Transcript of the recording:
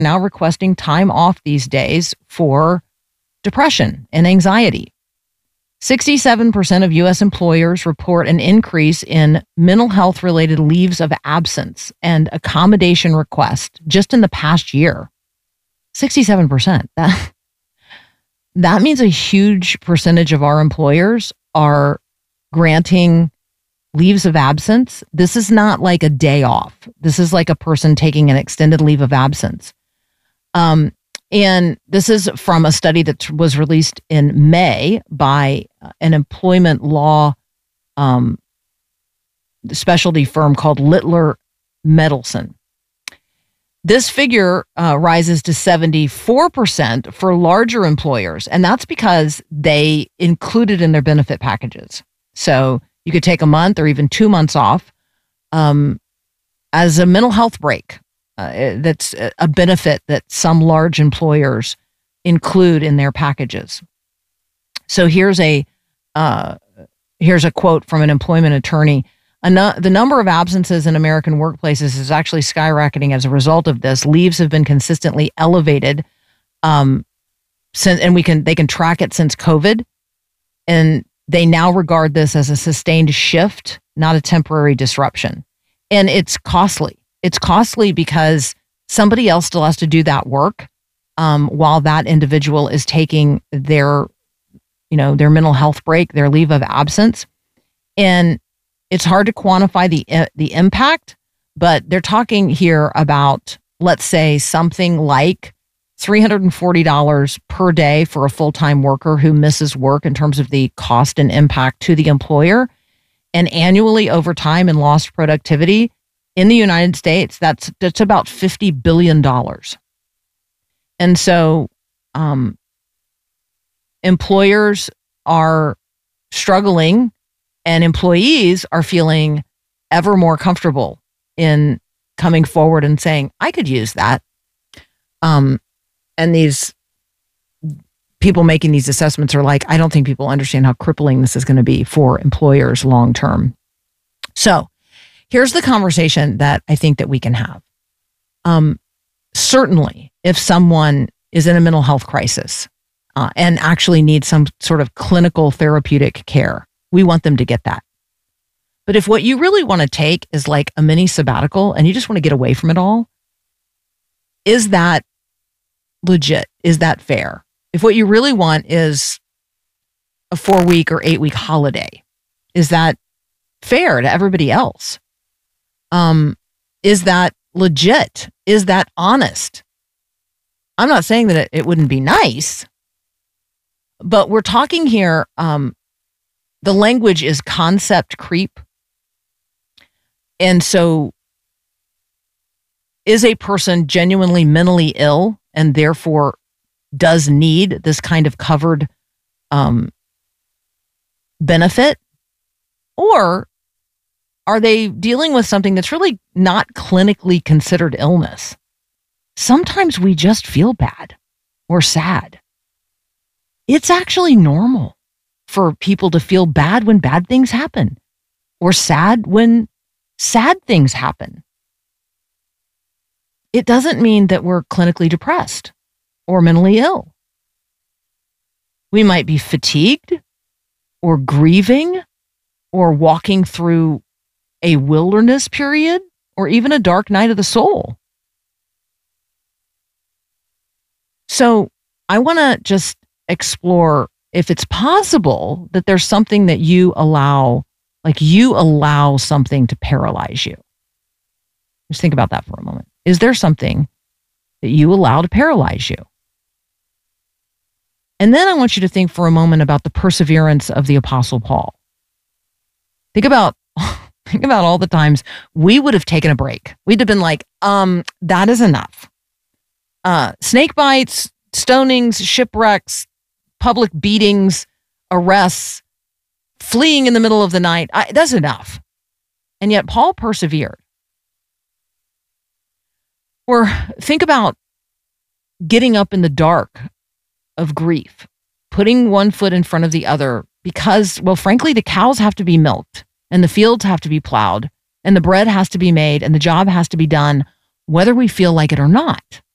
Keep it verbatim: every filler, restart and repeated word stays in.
now requesting time off these days for depression and anxiety. sixty-seven percent of U S employers report an increase in mental health related leaves of absence and accommodation requests just in the past year. sixty-seven percent. That, that means a huge percentage of our employers are granting leaves of absence. This is not like a day off. This is like a person taking an extended leave of absence. Um, and this is from a study that was released in May by an employment law um, specialty firm called Littler Mendelson. This figure uh, rises to seventy-four percent for larger employers, and that's because they included in their benefit packages. So you could take a month or even two months off um, as a mental health break. Uh, that's a benefit that some large employers include in their packages. So here's a uh, here's a quote from an employment attorney. No, the number of absences in American workplaces is actually skyrocketing as a result of this. Leaves have been consistently elevated, um, since, and we can they can track it since COVID, and they now regard this as a sustained shift, not a temporary disruption. And it's costly. It's costly because somebody else still has to do that work um, while that individual is taking their, you know, their mental health break, their leave of absence, and it's hard to quantify the the impact, but they're talking here about, let's say, something like three hundred forty dollars per day for a full-time worker who misses work in terms of the cost and impact to the employer. And annually over time in lost productivity in the United States, that's that's about fifty billion dollars. And so um, employers are struggling, and employees are feeling ever more comfortable in coming forward and saying, I could use that. Um, and these people making these assessments are like, I don't think people understand how crippling this is going to be for employers long term. So here's the conversation that I think that we can have. Um, certainly, if someone is in a mental health crisis uh, and actually needs some sort of clinical therapeutic care, we want them to get that. But if what you really want to take is like a mini sabbatical and you just want to get away from it all, is that legit? Is that fair? If what you really want is a four week or eight week holiday, is that fair to everybody else? Um, is that legit? Is that honest? I'm not saying that it, it wouldn't be nice, but we're talking here, um, the language is concept creep. And so is a person genuinely mentally ill and therefore does need this kind of covered um, benefit? Or are they dealing with something that's really not clinically considered illness? Sometimes we just feel bad or sad. It's actually normal for people to feel bad when bad things happen, or sad when sad things happen. It doesn't mean that we're clinically depressed or mentally ill. We might be fatigued or grieving or walking through a wilderness period or even a dark night of the soul. So I want to just explore if it's possible that there's something that you allow, like you allow something to paralyze you. Just think about that for a moment. Is there something that you allow to paralyze you? And then I want you to think for a moment about the perseverance of the Apostle Paul. Think about, think about all the times we would have taken a break. We'd have been like, um, that is enough. Uh, snake bites, stonings, shipwrecks, public beatings, arrests, fleeing in the middle of the night. I, that's enough. And yet Paul persevered. Or think about getting up in the dark of grief, putting one foot in front of the other because, well, frankly, the cows have to be milked and the fields have to be plowed and the bread has to be made and the job has to be done, whether we feel like it or not.